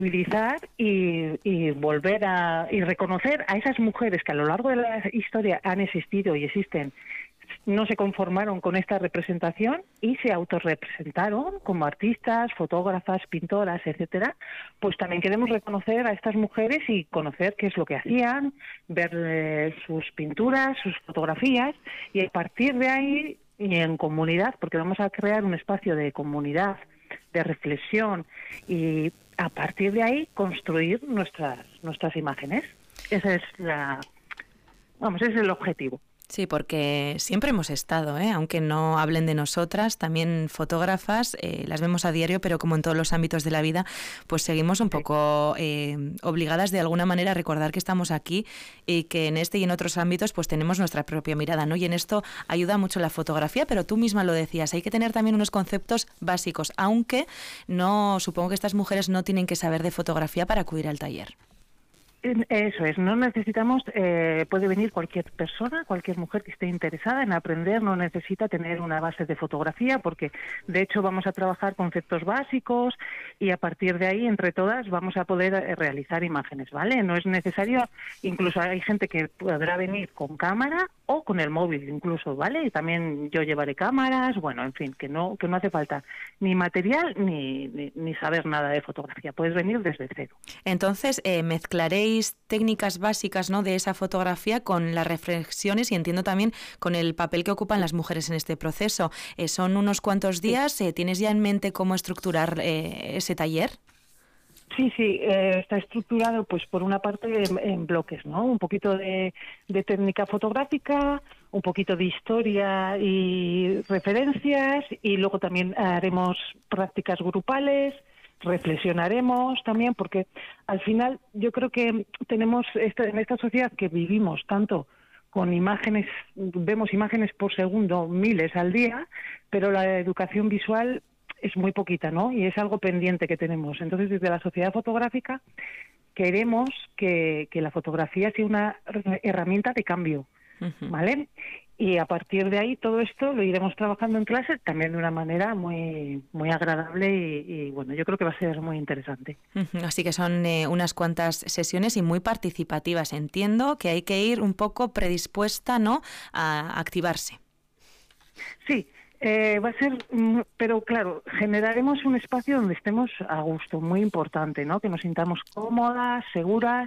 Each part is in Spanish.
utilizar y volver y reconocer a esas mujeres que a lo largo de la historia han existido y existen, no se conformaron con esta representación y se autorrepresentaron como artistas, fotógrafas, pintoras, etcétera. Pues también queremos reconocer a estas mujeres y conocer qué es lo que hacían, ver sus pinturas, sus fotografías, y a partir de ahí, y en comunidad, porque vamos a crear un espacio de comunidad, de reflexión, y a partir de ahí construir nuestras imágenes. Esa es ese es el objetivo. Sí, porque siempre hemos estado, aunque no hablen de nosotras, también fotógrafas, las vemos a diario, pero como en todos los ámbitos de la vida, pues seguimos un poco obligadas de alguna manera a recordar que estamos aquí y que en este y en otros ámbitos pues tenemos nuestra propia mirada, ¿no? Y en esto ayuda mucho la fotografía, pero tú misma lo decías, hay que tener también unos conceptos básicos, aunque no, supongo que estas mujeres no tienen que saber de fotografía para acudir al taller. Eso es, no necesitamos, puede venir cualquier persona, cualquier mujer que esté interesada en aprender, no necesita tener una base de fotografía, porque de hecho vamos a trabajar conceptos básicos y a partir de ahí, entre todas, vamos a poder realizar imágenes, ¿vale? No es necesario, incluso hay gente que podrá venir con cámara o con el móvil incluso, ¿vale? Y también yo llevaré cámaras, bueno, en fin, que no hace falta ni material ni saber nada de fotografía, puedes venir desde cero. Entonces, mezclaréis técnicas básicas, ¿no?, de esa fotografía con las reflexiones y entiendo también con el papel que ocupan las mujeres en este proceso. Son unos cuantos días, ¿tienes ya en mente cómo estructurar ese taller? Sí, está estructurado pues por una parte en bloques, ¿no? Un poquito de técnica fotográfica, un poquito de historia y referencias, y luego también haremos prácticas grupales, reflexionaremos también, porque al final yo creo que tenemos en esta sociedad que vivimos tanto con imágenes, vemos imágenes por segundo, miles al día, pero la educación visual es muy poquita, ¿no? Y es algo pendiente que tenemos. Entonces, desde la Sociedad Fotográfica queremos que la fotografía sea una herramienta de cambio, ¿vale? Y a partir de ahí todo esto lo iremos trabajando en clase también de una manera muy agradable y bueno, yo creo que va a ser muy interesante. Así que son unas cuantas sesiones y muy participativas. Entiendo que hay que ir un poco predispuesta, ¿no?, a activarse. Sí. Va a ser, pero claro, generaremos un espacio donde estemos a gusto, muy importante, ¿no? Que nos sintamos cómodas, seguras.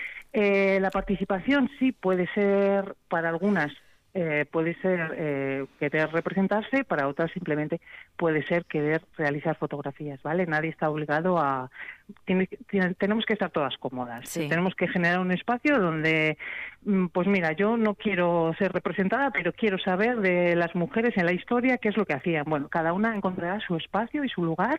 La participación sí puede ser para algunas, puede ser querer representarse, para otras simplemente puede ser querer realizar fotografías, ¿vale? Nadie está obligado a... tenemos que estar todas cómodas. Sí. Tenemos que generar un espacio donde, pues mira, yo no quiero ser representada, pero quiero saber de las mujeres en la historia qué es lo que hacían. Bueno, cada una encontrará su espacio y su lugar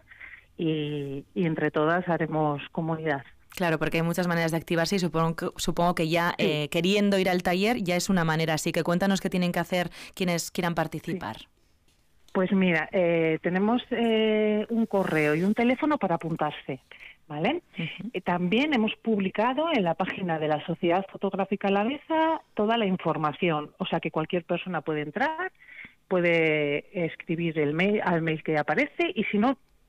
y entre todas haremos comunidad. Claro, porque hay muchas maneras de activarse y supongo que ya queriendo ir al taller ya es una manera. Así que cuéntanos qué tienen que hacer quienes quieran participar. Sí. Pues mira, tenemos un correo y un teléfono para apuntarse, ¿vale? También hemos publicado en la página de la Sociedad Fotográfica Alavesa toda la información, o sea que cualquier persona puede entrar, puede escribir al mail que aparece, y si no,